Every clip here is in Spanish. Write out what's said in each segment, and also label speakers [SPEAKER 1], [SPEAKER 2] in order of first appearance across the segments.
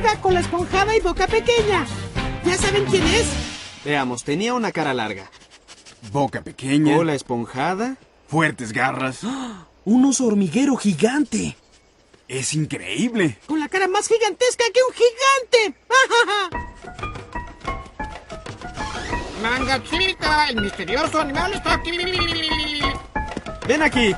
[SPEAKER 1] larga, cola esponjada y boca pequeña. ¿Ya saben quién es?
[SPEAKER 2] Veamos, tenía una cara larga.
[SPEAKER 3] Boca pequeña.
[SPEAKER 2] Cola esponjada.
[SPEAKER 3] Fuertes garras.
[SPEAKER 2] ¡Un oso hormiguero gigante!
[SPEAKER 3] Es increíble.
[SPEAKER 1] Con la cara más gigantesca que un gigante.
[SPEAKER 4] Manga chica, el misterioso animal está aquí.
[SPEAKER 2] ¡Ven aquí!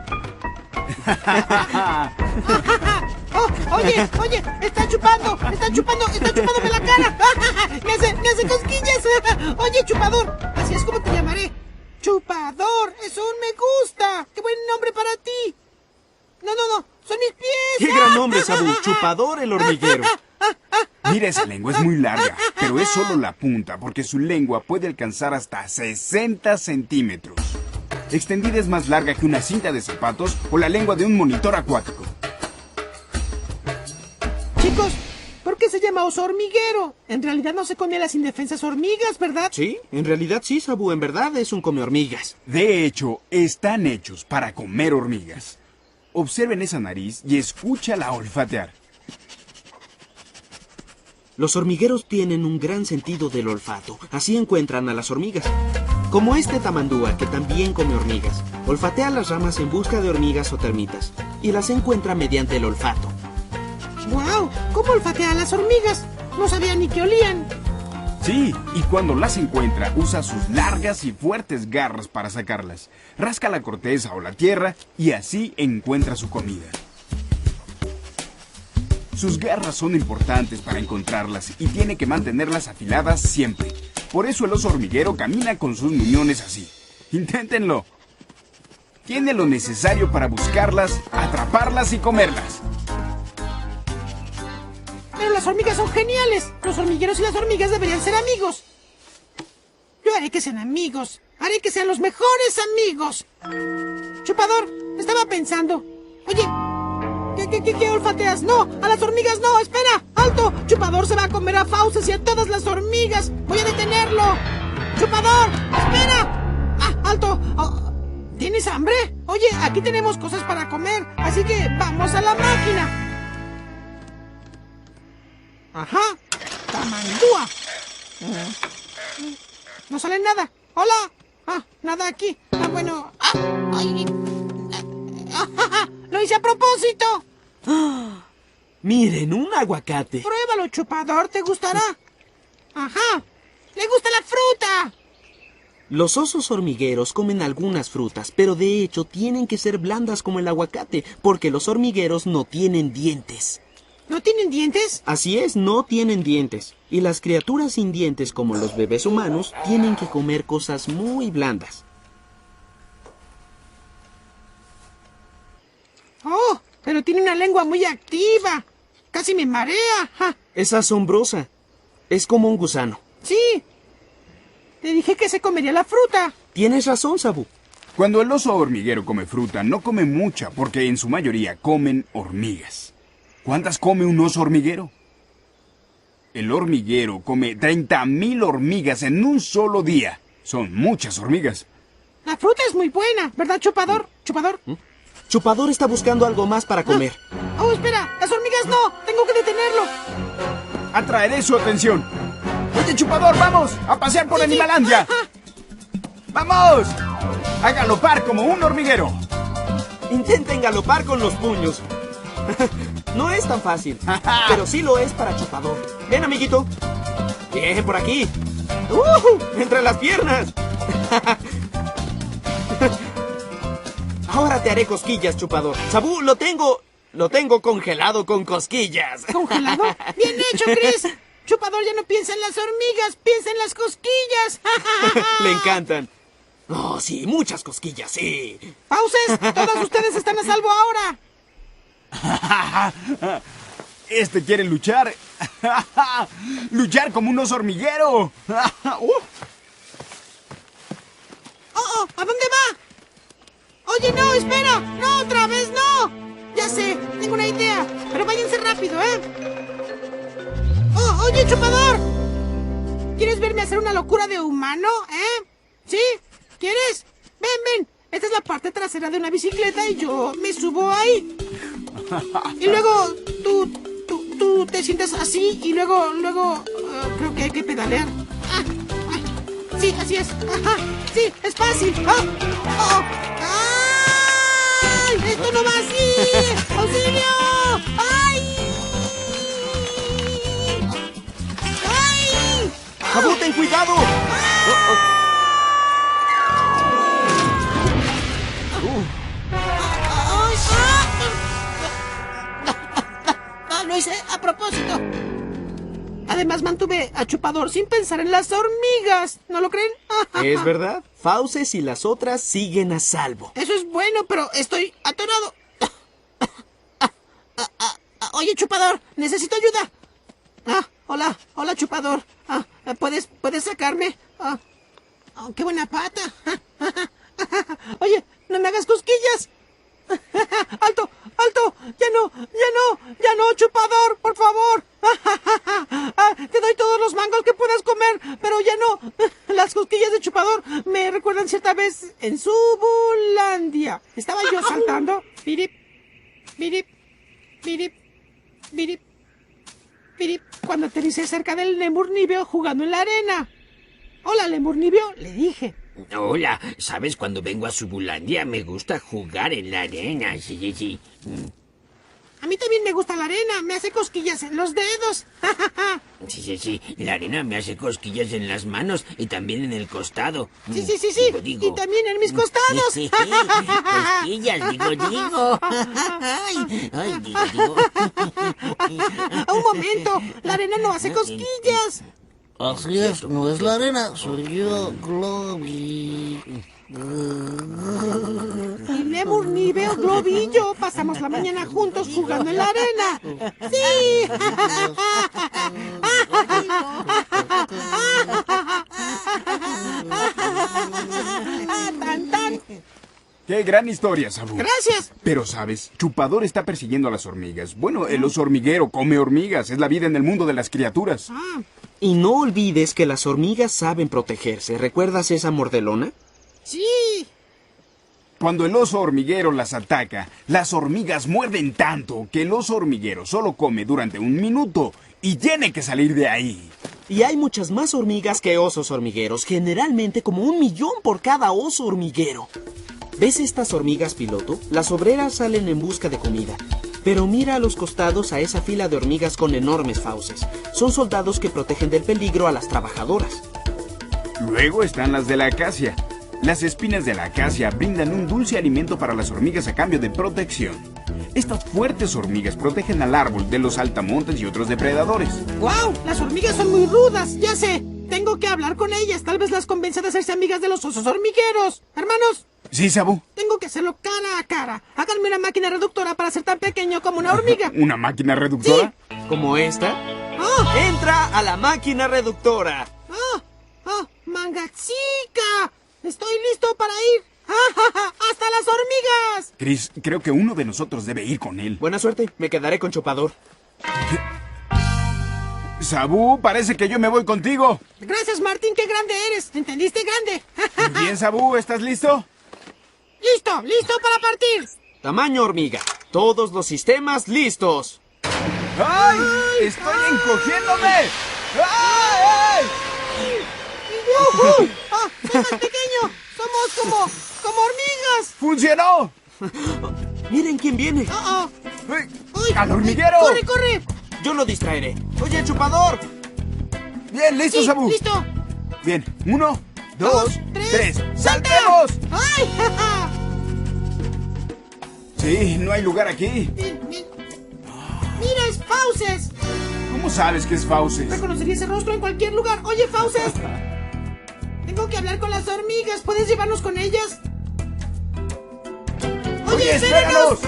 [SPEAKER 1] Oh, oye, está chupándome la cara. Me hace cosquillas. Oye, chupador, así es como te llamaré. Chupador, eso me gusta. Qué buen nombre para ti. No, son mis pies.
[SPEAKER 2] ¡Qué gran nombre, Sabu! Chupador el hormiguero.
[SPEAKER 3] Mira, esa lengua es muy larga, pero es solo la punta, porque su lengua puede alcanzar hasta 60 centímetros. Extendida es más larga que una cinta de zapatos o la lengua de un monitor acuático.
[SPEAKER 1] Chicos, ¿por qué se llama oso hormiguero? En realidad no se come a las indefensas hormigas, ¿verdad?
[SPEAKER 2] Sí, en realidad sí, Sabu. En verdad es un come hormigas.
[SPEAKER 3] De hecho, están hechos para comer hormigas. Observen esa nariz y escúchala olfatear.
[SPEAKER 2] Los hormigueros tienen un gran sentido del olfato. Así encuentran a las hormigas. Como este tamandúa, que también come hormigas. Olfatea las ramas en busca de hormigas o termitas. Y las encuentra mediante el olfato.
[SPEAKER 1] ¡Guau! ¿Cómo olfatea a las hormigas? No sabía ni que olían.
[SPEAKER 3] Sí, y cuando las encuentra, usa sus largas y fuertes garras para sacarlas. Rasca la corteza o la tierra y así encuentra su comida. Sus garras son importantes para encontrarlas y tiene que mantenerlas afiladas siempre. Por eso el oso hormiguero camina con sus muñones así. Inténtenlo. Tiene lo necesario para buscarlas, atraparlas y comerlas.
[SPEAKER 1] Pero las hormigas son geniales. Los hormigueros y las hormigas deberían ser amigos. Yo haré que sean amigos. Haré que sean los mejores amigos. Chupador, estaba pensando. Oye, ¿qué olfateas? No, a las hormigas no, espera, alto. Chupador se va a comer a Fauces y a todas las hormigas. Voy a detenerlo. Chupador, espera. Alto. Oh, ¿tienes hambre? Oye, aquí tenemos cosas para comer, así que vamos a la máquina. Ajá, tamandúa. No sale nada. Hola. Nada aquí. Bueno. Lo hice a propósito.
[SPEAKER 2] ¡Miren, un aguacate!
[SPEAKER 1] Pruébalo, chupador, te gustará. Ajá, le gusta la fruta.
[SPEAKER 2] Los osos hormigueros comen algunas frutas, pero de hecho tienen que ser blandas como el aguacate, porque los hormigueros no tienen dientes.
[SPEAKER 1] ¿No tienen dientes?
[SPEAKER 2] Así es, no tienen dientes. Y las criaturas sin dientes, como los bebés humanos, tienen que comer cosas muy blandas.
[SPEAKER 1] Oh, pero tiene una lengua muy activa. Casi me marea.
[SPEAKER 2] Es asombrosa. Es como un gusano.
[SPEAKER 1] Sí. Te dije que se comería la fruta.
[SPEAKER 2] Tienes razón, Sabu.
[SPEAKER 3] Cuando el oso hormiguero come fruta, no come mucha, porque en su mayoría comen hormigas. ¿Cuántas come un oso hormiguero? El hormiguero come 30,000 hormigas en un solo día. Son muchas hormigas.
[SPEAKER 1] La fruta es muy buena, ¿verdad, chupador? ¿Chupador?
[SPEAKER 2] Chupador está buscando algo más para comer.
[SPEAKER 1] Oh, espera, las hormigas no. Tengo que detenerlo.
[SPEAKER 3] Atraeré su atención. Oye, chupador, vamos a pasear por Animalandia. ¡Vamos! A galopar como un hormiguero.
[SPEAKER 2] Intenten galopar con los puños. No es tan fácil, pero sí lo es para Chupador. Ven, amiguito. Bien, por aquí. ¡Entre las piernas! Ahora te haré cosquillas, Chupador. Sabú, lo tengo congelado con cosquillas.
[SPEAKER 1] ¿Congelado? ¡Bien hecho, Chris! Chupador ya no piensa en las hormigas, piensa en las cosquillas.
[SPEAKER 2] Le encantan. Oh, sí, muchas cosquillas, sí.
[SPEAKER 1] ¡Pauses! ¡Todos ustedes están a salvo ahora!
[SPEAKER 3] Este quiere luchar. Luchar como un oso hormiguero.
[SPEAKER 1] ¡Oh! ¿A dónde va? Oye, no, espera. No, otra vez no. Ya sé, tengo una idea. Pero váyanse rápido, ¿eh? Oh, oye, chupador. ¿Quieres verme hacer una locura de humano, ¿Sí? ¿Quieres? Ven. Esta es la parte trasera de una bicicleta y yo me subo ahí. Y luego tú te te sientas así y luego, creo que hay que pedalear. Sí, así es. Ajá, sí, es fácil. ¡Ay! ¡Esto no va así! ¡Auxilio! ¡Ay! ¡Ay!
[SPEAKER 2] ¡Sabú, ten cuidado!
[SPEAKER 1] Lo hice a propósito. Además mantuve a Chupador sin pensar en las hormigas. ¿No lo creen?
[SPEAKER 2] Es verdad. Fauces y las otras siguen a salvo.
[SPEAKER 1] Eso es bueno, pero estoy atorado. Oye, Chupador, necesito ayuda. Hola, Chupador. ¿Puedes sacarme? ¡Qué buena pata! Oye, no me hagas cosquillas. ¡Alto! ¡Ya no, Chupador, por favor! Te doy todos los mangos que puedas comer, pero ya no. Las cosquillas de Chupador me recuerdan cierta vez en Subulandia. Estaba yo saltando. Pirip, pirip, pirip, pirip, pirip, cuando aterricé cerca del Lemur Nibio jugando en la arena. Hola, Lemur Nibio, le dije.
[SPEAKER 5] Hola, ¿sabes? Cuando vengo a Subulandia me gusta jugar en la arena, sí.
[SPEAKER 1] A mí también me gusta la arena, me hace cosquillas en los dedos.
[SPEAKER 5] Sí, la arena me hace cosquillas en las manos y también en el costado.
[SPEAKER 1] Sí.
[SPEAKER 5] Digo.
[SPEAKER 1] Y también en mis costados.
[SPEAKER 5] Cosquillas, digo. Ay, digo.
[SPEAKER 1] Un momento, la arena no hace cosquillas.
[SPEAKER 6] Así es, no es la arena, soy yo, Globy.
[SPEAKER 1] Y Lemur Nibio, Globillo, pasamos la mañana juntos jugando en la arena. ¡Sí! ¡Tan!
[SPEAKER 3] ¡Qué gran historia, Sabú!
[SPEAKER 1] ¡Gracias!
[SPEAKER 3] Pero, ¿sabes? Chupador está persiguiendo a las hormigas. Bueno, el oso hormiguero come hormigas. Es la vida en el mundo de las criaturas.
[SPEAKER 2] Y no olvides que las hormigas saben protegerse. ¿Recuerdas esa mordelona?
[SPEAKER 1] ¡Sí!
[SPEAKER 3] Cuando el oso hormiguero las ataca, las hormigas muerden tanto que el oso hormiguero solo come durante 1 minuto y tiene que salir de ahí.
[SPEAKER 2] Y hay muchas más hormigas que osos hormigueros, generalmente como 1 millón por cada oso hormiguero. ¿Ves estas hormigas piloto? Las obreras salen en busca de comida. Pero mira a los costados a esa fila de hormigas con enormes fauces. Son soldados que protegen del peligro a las trabajadoras.
[SPEAKER 3] Luego están las de la acacia. Las espinas de la acacia brindan un dulce alimento para las hormigas a cambio de protección. Estas fuertes hormigas protegen al árbol de los saltamontes y otros depredadores.
[SPEAKER 1] ¡Guau! Las hormigas son muy rudas, ya sé. Tengo que hablar con ellas. Tal vez las convenza de hacerse amigas de los osos hormigueros. Hermanos.
[SPEAKER 3] Sí, Sabú.
[SPEAKER 1] Tengo que hacerlo cara a cara. Háganme una máquina reductora para ser tan pequeño como una hormiga.
[SPEAKER 3] ¿Una máquina reductora?
[SPEAKER 1] Sí.
[SPEAKER 2] ¿Como esta? ¡Entra a la máquina reductora!
[SPEAKER 1] ¡Mangachica! Estoy listo para ir. ¡Hasta las hormigas!
[SPEAKER 3] Chris, creo que uno de nosotros debe ir con él.
[SPEAKER 2] Buena suerte, me quedaré con Chupador.
[SPEAKER 3] Sabú, parece que yo me voy contigo.
[SPEAKER 1] Gracias, Martín, qué grande eres. ¿Entendiste? Grande.
[SPEAKER 3] Muy bien, Sabú, ¿estás listo?
[SPEAKER 1] Listo para partir.
[SPEAKER 2] Tamaño hormiga. Todos los sistemas listos.
[SPEAKER 3] ¡Ay! ¡Estoy encogiéndome! ¡Ay!
[SPEAKER 1] ¡Yujú! ¡Soy más pequeño! ¡Somos como hormigas!
[SPEAKER 3] ¡Funcionó!
[SPEAKER 2] Miren quién viene.
[SPEAKER 1] ¡Uy!
[SPEAKER 3] ¡Al hormiguero!
[SPEAKER 1] ¡Corre!
[SPEAKER 2] Yo lo distraeré. Oye, Chupador.
[SPEAKER 3] Bien, listo,
[SPEAKER 1] Sí,
[SPEAKER 3] Sabú.
[SPEAKER 1] listo.
[SPEAKER 3] Bien, 1, 2, 3.
[SPEAKER 1] ¡Salta!
[SPEAKER 3] ¡Saltemos!
[SPEAKER 1] ¡Ay!
[SPEAKER 3] Sí, no hay lugar aquí.
[SPEAKER 1] ¡Mira, es Fauces!
[SPEAKER 3] ¿Cómo sabes que es Fauces?
[SPEAKER 1] Reconocería ese rostro en cualquier lugar. Oye, Fauces. Tengo que hablar con las hormigas. ¿Puedes llevarnos con ellas?
[SPEAKER 3] ¡Oye, espéranos!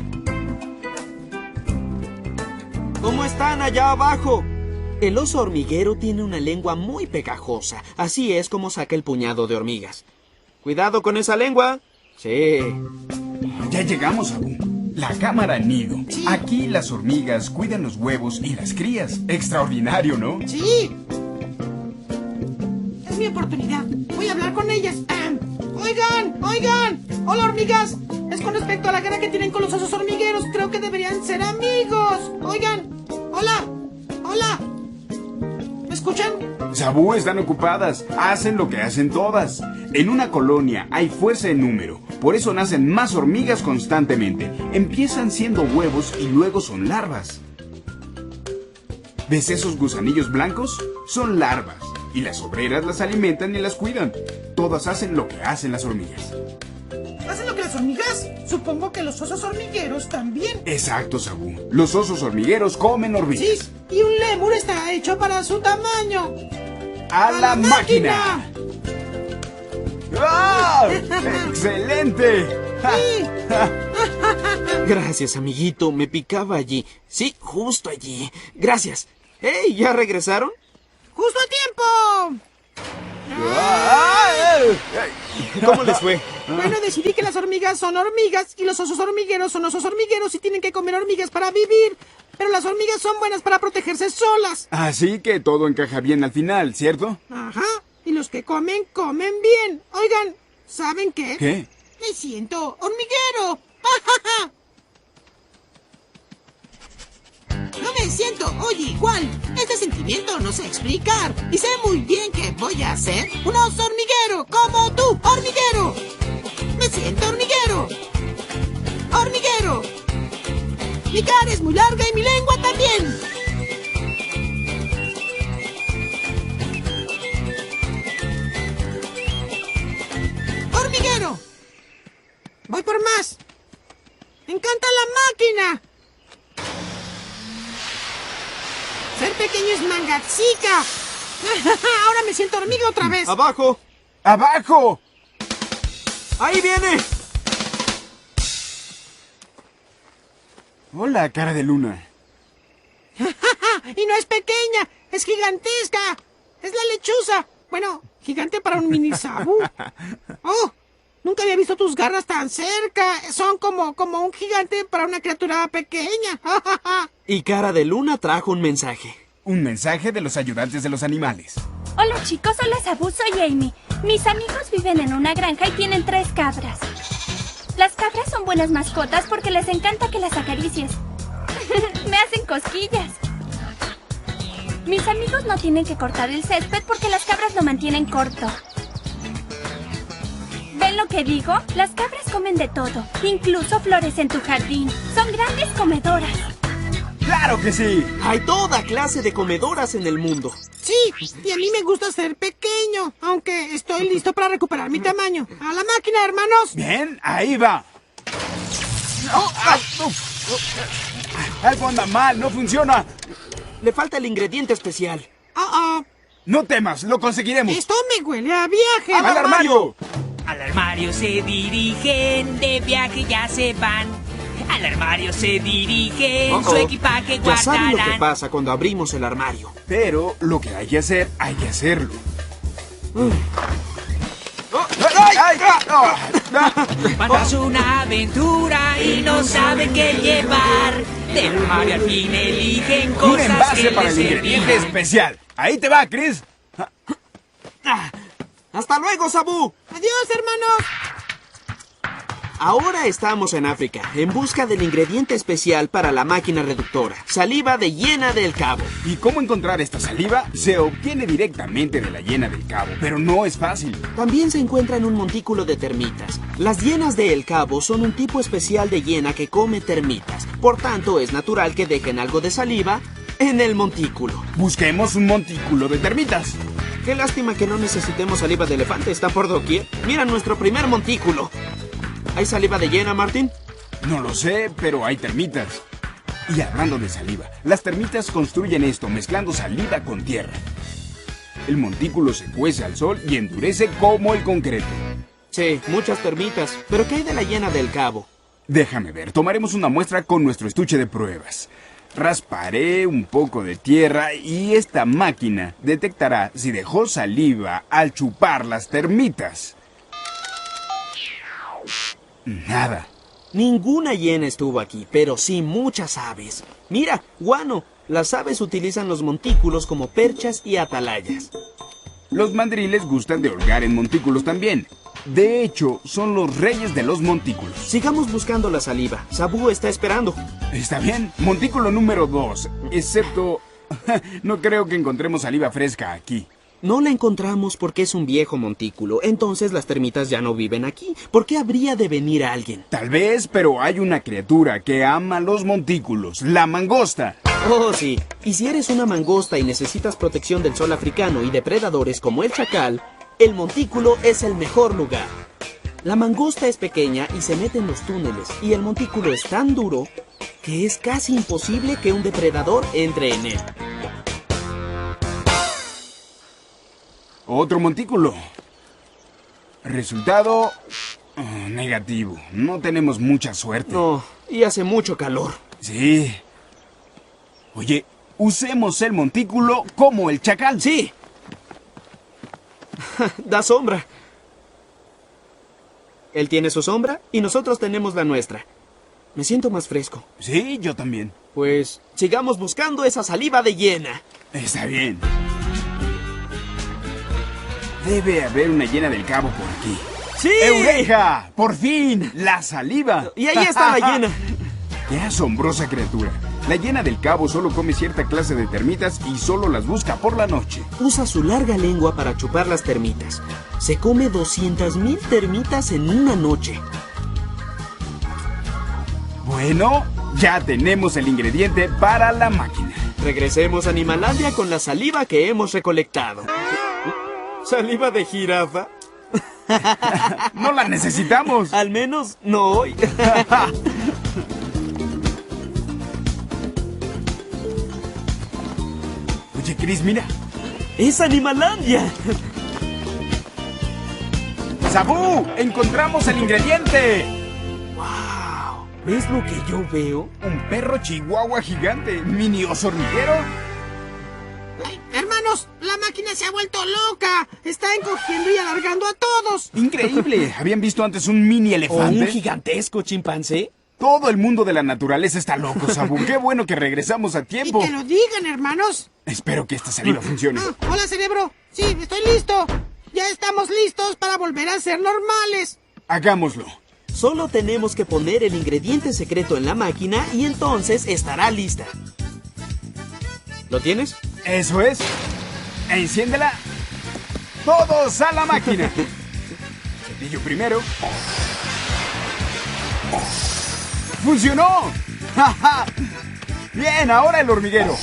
[SPEAKER 2] ¿Cómo están allá abajo? El oso hormiguero tiene una lengua muy pegajosa. Así es como saca el puñado de hormigas. ¡Cuidado con esa lengua! Sí.
[SPEAKER 3] Ya llegamos, Sabú. La cámara nido. Aquí las hormigas cuidan los huevos y las crías. Extraordinario, ¿no?
[SPEAKER 1] ¡Sí! Es mi oportunidad. Voy a hablar con ellas. ¡Oigan! ¡Hola, hormigas! Es con respecto a la guerra que tienen con los osos hormigueros. Creo que deberían ser amigos. Oigan. ¡Hola!
[SPEAKER 3] Sabú, están ocupadas. Hacen lo que hacen todas. En una colonia hay fuerza en número. Por eso nacen más hormigas constantemente. Empiezan siendo huevos y luego son larvas. ¿Ves esos gusanillos blancos? Son larvas. Y las obreras las alimentan y las cuidan. Todas hacen lo que hacen las hormigas.
[SPEAKER 1] ¿Hacen lo que las hormigas? Supongo que los osos hormigueros también.
[SPEAKER 3] Exacto, Sabú. Los osos hormigueros comen hormigas.
[SPEAKER 1] Sí, y un lémur está hecho para su tamaño.
[SPEAKER 3] ¡A la máquina! ¡Ah! ¡Excelente!
[SPEAKER 1] Sí.
[SPEAKER 2] Gracias, amiguito. Me picaba allí. Sí, justo allí. Gracias. ¡Hey! ¿Ya regresaron?
[SPEAKER 1] ¡Justo a tiempo!
[SPEAKER 2] ¿Cómo les fue?
[SPEAKER 1] Bueno, decidí que las hormigas son hormigas y los osos hormigueros son osos hormigueros y tienen que comer hormigas para vivir. Pero las hormigas son buenas para protegerse solas.
[SPEAKER 3] Así que todo encaja bien al final, ¿cierto?
[SPEAKER 1] Ajá. Y los que comen, comen bien. Oigan, ¿saben qué?
[SPEAKER 3] ¿Qué?
[SPEAKER 1] Me siento hormiguero. No me siento hoy igual. Este sentimiento no sé explicar. Y sé muy bien que voy a ser un oso hormiguero, como tú, hormiguero. Me siento hormiguero. Hormiguero. Mi cara es muy larga y mi lengua también. Hormiguero. Voy por más. Me encanta la máquina. Ser pequeño es mangatsica. Ahora me siento hormiga otra vez.
[SPEAKER 2] ¡Abajo!
[SPEAKER 3] ¡Abajo!
[SPEAKER 2] ¡Ahí viene!
[SPEAKER 3] Hola, cara de luna.
[SPEAKER 1] Y no es pequeña, es gigantesca. Es la lechuza. Bueno, gigante para un mini sabú. Oh, nunca había visto tus garras tan cerca. Son como un gigante para una criatura pequeña.
[SPEAKER 2] Y Cara de Luna trajo un mensaje.
[SPEAKER 3] Un mensaje de los ayudantes de los animales.
[SPEAKER 7] Hola chicos, hola Sabú, soy Amy. Mis amigos viven en una granja y tienen 3 cabras. Las cabras son buenas mascotas porque les encanta que las acaricies. Me hacen cosquillas. Mis amigos no tienen que cortar el césped porque las cabras lo mantienen corto. ¿Ven lo que digo? Las cabras comen de todo, incluso flores en tu jardín. Son grandes comedoras.
[SPEAKER 3] ¡Claro que sí!
[SPEAKER 2] Hay toda clase de comedoras en el mundo.
[SPEAKER 1] Sí, y a mí me gusta ser pequeño, aunque estoy listo para recuperar mi tamaño. ¡A la máquina, hermanos!
[SPEAKER 3] Bien, ahí va. Algo anda mal, no funciona.
[SPEAKER 2] Le falta el ingrediente especial.
[SPEAKER 3] No temas, lo conseguiremos.
[SPEAKER 1] Esto me huele a viaje.
[SPEAKER 3] ¡Al armario!
[SPEAKER 8] Al armario se dirigen, de viaje ya se van. Al armario se dirigen, su equipaje
[SPEAKER 2] Ya saben lo que
[SPEAKER 8] guardarán.
[SPEAKER 2] pasa cuando abrimos el armario.
[SPEAKER 3] Pero lo que hay que hacer, hay que hacerlo.
[SPEAKER 8] Cuando una aventura y no saben qué llevar, del armario al fin eligen
[SPEAKER 3] Un
[SPEAKER 8] cosas
[SPEAKER 3] envase
[SPEAKER 8] que
[SPEAKER 3] para
[SPEAKER 8] les
[SPEAKER 3] el ingrediente
[SPEAKER 8] servirán.
[SPEAKER 3] especial. Ahí te va, Chris.
[SPEAKER 2] ¡Hasta luego, Sabú!
[SPEAKER 1] ¡Adiós, hermanos!
[SPEAKER 2] Ahora estamos en África, en busca del ingrediente especial para la máquina reductora, saliva de hiena del cabo.
[SPEAKER 3] ¿Y cómo encontrar esta saliva? Se obtiene directamente de la hiena del cabo, pero no es fácil.
[SPEAKER 2] También se encuentra en un montículo de termitas. Las hienas de El Cabo son un tipo especial de hiena que come termitas. Por tanto, es natural que dejen algo de saliva en el montículo.
[SPEAKER 3] Busquemos un montículo de termitas.
[SPEAKER 2] Qué lástima que no necesitemos saliva de elefante, está por doquier. Mira nuestro primer montículo. ¿Hay saliva de hiena, Martín?
[SPEAKER 3] No lo sé, pero hay termitas. Y hablando de saliva, las termitas construyen esto mezclando saliva con tierra. El montículo se cuece al sol y endurece como el concreto.
[SPEAKER 2] Sí, muchas termitas. ¿Pero qué hay de la hiena del Cabo?
[SPEAKER 3] Déjame ver, tomaremos una muestra con nuestro estuche de pruebas. Rasparé un poco de tierra y esta máquina detectará si dejó saliva al chupar las termitas. Nada.
[SPEAKER 2] Ninguna hiena estuvo aquí, pero sí muchas aves. Mira, guano, las aves utilizan los montículos como perchas y atalayas.
[SPEAKER 3] Los mandriles gustan de holgar en montículos también. De hecho, son los reyes de los montículos.
[SPEAKER 2] Sigamos buscando la saliva. Sabú está esperando.
[SPEAKER 3] Está bien, montículo número 2. Excepto... no creo que encontremos saliva fresca aquí.
[SPEAKER 2] No la encontramos porque es un viejo montículo. Entonces las termitas ya no viven aquí. ¿Por qué habría de venir alguien?
[SPEAKER 3] Tal vez, pero hay una criatura que ama los montículos, la mangosta.
[SPEAKER 2] Oh, sí. Y si eres una mangosta y necesitas protección del sol africano y depredadores como el chacal, el montículo es el mejor lugar. La mangosta es pequeña y se mete en los túneles, y el montículo es tan duro que es casi imposible que un depredador entre en él.
[SPEAKER 3] Otro montículo. Resultado negativo. No tenemos mucha suerte.
[SPEAKER 2] No, y hace mucho calor.
[SPEAKER 3] Sí. Oye, usemos el montículo como el chacal.
[SPEAKER 2] Sí. Da sombra. Él tiene su sombra y nosotros tenemos la nuestra. Me siento más fresco.
[SPEAKER 3] Sí, yo también.
[SPEAKER 2] Pues sigamos buscando esa saliva de hiena.
[SPEAKER 3] Está bien. Debe haber una hiena del cabo por aquí.
[SPEAKER 2] ¡Sí!
[SPEAKER 3] ¡Eureka! ¡Por fin! ¡La saliva!
[SPEAKER 2] Y ahí está la hiena.
[SPEAKER 3] ¡Qué asombrosa criatura! La hiena del cabo solo come cierta clase de termitas y solo las busca por la noche.
[SPEAKER 2] Usa su larga lengua para chupar las termitas. Se come 200,000 termitas en una noche.
[SPEAKER 3] Bueno, ya tenemos el ingrediente para la máquina.
[SPEAKER 2] Regresemos a Animalandia con la saliva que hemos recolectado. ¿Saliva de jirafa?
[SPEAKER 3] ¡No la necesitamos!
[SPEAKER 2] Al menos no hoy.
[SPEAKER 3] Oye, Chris, mira.
[SPEAKER 2] ¡Es Animalandia!
[SPEAKER 3] ¡Sabú! ¡Encontramos el ingrediente!
[SPEAKER 2] ¡Wow! ¿Ves lo que yo veo?
[SPEAKER 3] Un perro chihuahua gigante. ¿Mini oso hormiguero?
[SPEAKER 1] Ay, hermanos, la máquina se ha vuelto loca. Está encogiendo y alargando a todos.
[SPEAKER 3] ¡Increíble! ¿Habían visto antes un mini
[SPEAKER 2] ¿O
[SPEAKER 3] elefante?
[SPEAKER 2] un gigantesco chimpancé?
[SPEAKER 3] Todo el mundo de la naturaleza está loco, Sabú. ¡Qué bueno que regresamos a
[SPEAKER 1] Y
[SPEAKER 3] tiempo!
[SPEAKER 1] que lo digan, hermanos.
[SPEAKER 3] Espero que esta saliva funcione.
[SPEAKER 1] Hola, cerebro. Sí, estoy listo. Ya estamos listos para volver a ser normales.
[SPEAKER 3] Hagámoslo.
[SPEAKER 2] Solo tenemos que poner el ingrediente secreto en la máquina y entonces estará lista. ¿Lo tienes?
[SPEAKER 3] Eso es. Enciéndela. ¡Todos a la máquina! Cepillo primero. ¡Funcionó! ¡Ja, ja! Bien, ahora el hormiguero.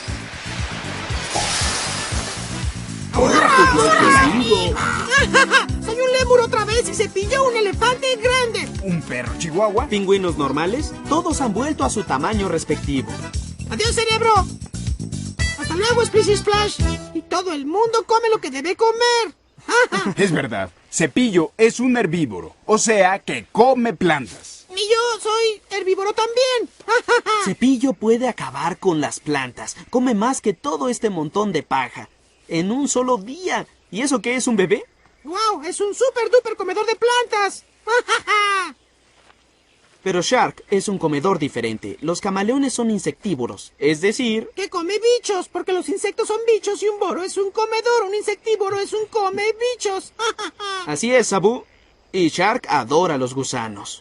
[SPEAKER 1] Soy un lémur otra vez y se pilló un elefante grande.
[SPEAKER 3] Un perro chihuahua.
[SPEAKER 2] ¿Pingüinos normales? Todos han vuelto a su tamaño respectivo.
[SPEAKER 1] Adiós, cerebro. Hasta luego, Splish Splash. Y todo el mundo come lo que debe comer.
[SPEAKER 3] Es verdad. Cepillo es un herbívoro, o sea que come plantas.
[SPEAKER 1] Y yo soy herbívoro también.
[SPEAKER 2] Cepillo puede acabar con las plantas. Come más que todo este montón de paja. En un solo día. ¿Y eso qué es, un bebé?
[SPEAKER 1] ¡Wow! Es un super duper comedor de plantas.
[SPEAKER 2] Pero Shark es un comedor diferente. Los camaleones son insectívoros. Es decir...
[SPEAKER 1] Que come bichos, porque los insectos son bichos y un boro es un comedor. Un insectívoro es un come bichos.
[SPEAKER 2] Así es, Sabú. Y Shark adora los gusanos.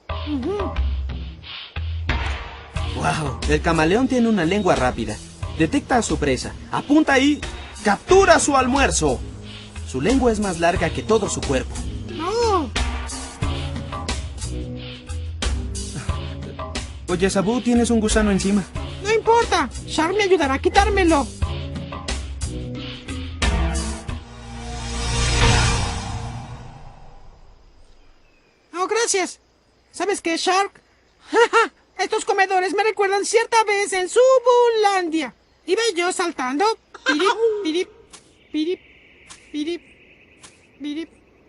[SPEAKER 2] ¡Wow! El camaleón tiene una lengua rápida. Detecta a su presa. Apunta y... ¡captura su almuerzo! Su lengua es más larga que todo su cuerpo.
[SPEAKER 1] No.
[SPEAKER 2] Oye, Sabú, tienes un gusano encima.
[SPEAKER 1] No importa. Shark me ayudará a quitármelo. Oh, gracias. ¿Sabes qué, Shark? Estos comedores me recuerdan cierta vez en Subulandia. Iba yo saltando. Pirip, pirip, pirip, pirip, pirip.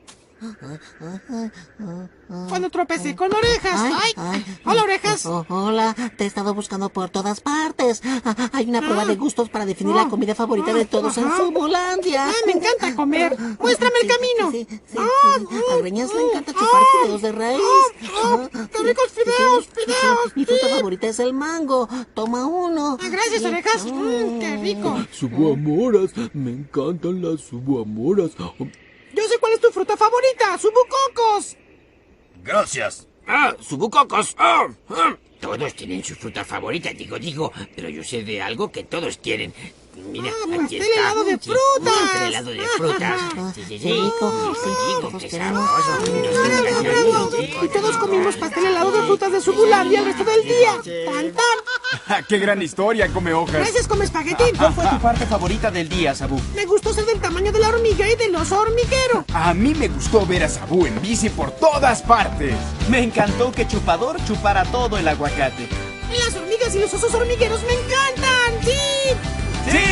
[SPEAKER 1] Cuando tropecé con Orejas. ¡Ay! ¡Hola, Orejas!
[SPEAKER 6] Hola, te he estado buscando por todas partes. Hay una prueba de gustos para definir la comida favorita de todos en Subulandia.
[SPEAKER 1] ¡Ah, me encanta comer! ¡Muéstrame el camino!
[SPEAKER 6] Sí. A Greñas le encanta chupar fideos de raíz.
[SPEAKER 1] ¡Qué ricos fideos! ¡Fideos!
[SPEAKER 6] Mi fruta favorita es el mango. Toma uno.
[SPEAKER 1] Gracias, Orejas. ¡Qué rico!
[SPEAKER 9] Subuamoras, me encantan las subuamoras.
[SPEAKER 1] Yo sé cuál es tu fruta favorita, Subucocos.
[SPEAKER 5] Gracias. Subucocos. Todos tienen su fruta favorita, digo, pero yo sé de algo que todos quieren. Mira,
[SPEAKER 1] pastel
[SPEAKER 5] aquí está.
[SPEAKER 1] helado de
[SPEAKER 5] Sí,
[SPEAKER 1] frutas.
[SPEAKER 5] pastel helado de frutas. Sí, sí, sí.
[SPEAKER 6] Qué rico, sí,
[SPEAKER 5] Rico,
[SPEAKER 6] todos
[SPEAKER 5] qué
[SPEAKER 6] queremos.
[SPEAKER 5] sabroso.
[SPEAKER 1] ¡Bravo! Y todos comimos pastel helado de frutas de Subulandia el resto del día. ¡Tan, tan!
[SPEAKER 3] ¡Qué gran historia, come hojas!
[SPEAKER 1] Gracias, come espaguetín.
[SPEAKER 2] ¿Cuál fue tu parte favorita del día, Sabú?
[SPEAKER 1] Me gustó ser del tamaño de la hormiga y del oso hormiguero.
[SPEAKER 3] A mí me gustó ver a Sabú en bici por todas partes.
[SPEAKER 2] Me encantó que Chupador chupara todo el aguacate.
[SPEAKER 1] Las hormigas y los osos hormigueros me encantan. ¡Sí!
[SPEAKER 3] ¡Sí!